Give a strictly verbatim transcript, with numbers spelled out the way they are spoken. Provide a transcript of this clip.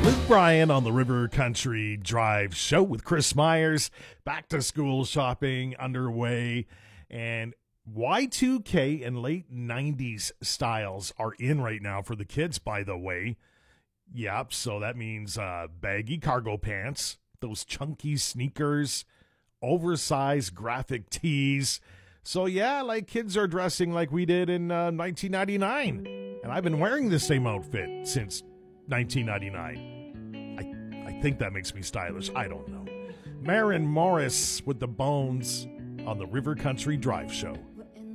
Luke Bryan on the River Country Drive show with Chris Myers. Back to school shopping underway, and Y two K and late nineties styles are in right now for the kids, by the way. Yep, so that means uh, baggy cargo pants, those chunky sneakers, oversized graphic tees. So yeah, like kids are dressing like we did in uh, nineteen ninety-nine. And I've been wearing the same outfit since nineteen ninety-nine. I, I think that makes me stylish. I don't know. Maren Morris with the Bones on the River Country Drive show.